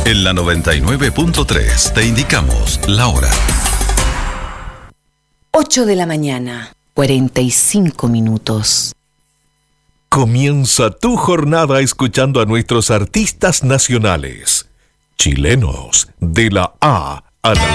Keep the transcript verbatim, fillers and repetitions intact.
En la noventa y nueve punto tres te indicamos la hora. ocho de la mañana, cuarenta y cinco minutos. Comienza tu jornada escuchando a nuestros artistas nacionales, chilenos de la A a la